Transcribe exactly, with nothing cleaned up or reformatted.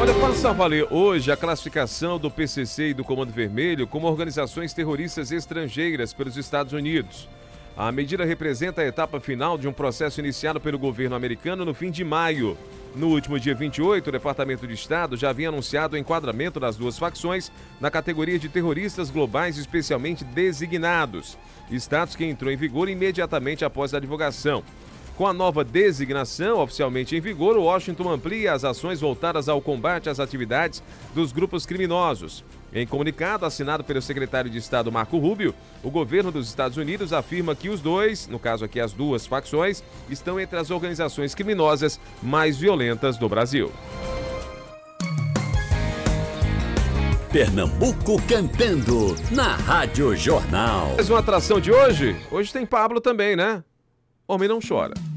Olha, passa a valer hoje a classificação do P C C e do Comando Vermelho como organizações terroristas estrangeiras pelos Estados Unidos. A medida representa a etapa final de um processo iniciado pelo governo americano no fim de maio. No último dia vinte e oito, o Departamento de Estado já havia anunciado o enquadramento das duas facções na categoria de terroristas globais especialmente designados, status que entrou em vigor imediatamente após a divulgação. Com a nova designação oficialmente em vigor, Washington amplia as ações voltadas ao combate às atividades dos grupos criminosos. Em comunicado assinado pelo secretário de Estado Marco Rubio, o governo dos Estados Unidos afirma que os dois, no caso aqui as duas facções, estão entre as organizações criminosas mais violentas do Brasil. Pernambuco cantando na Rádio Jornal. Mais uma atração de hoje? Hoje tem Pablo também, né? Homem não chora.